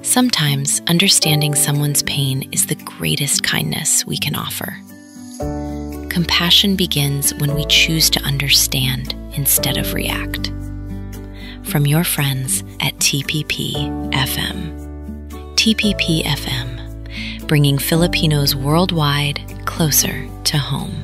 Sometimes understanding someone's pain is the greatest kindness we can offer. Compassion begins when we choose to understand instead of react. From your friends at TPP FM. TPP FM, bringing Filipinos worldwide closer to home.